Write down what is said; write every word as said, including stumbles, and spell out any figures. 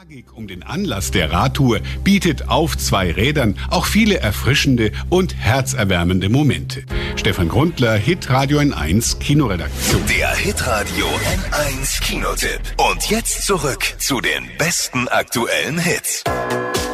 Tragik um den Anlass der Radtour bietet auf zwei Rädern auch viele erfrischende und herzerwärmende Momente. Stefan Grundler, Hitradio N eins Kinoredaktion. Der Hitradio N eins Kinotipp. Und jetzt zurück zu den besten aktuellen Hits.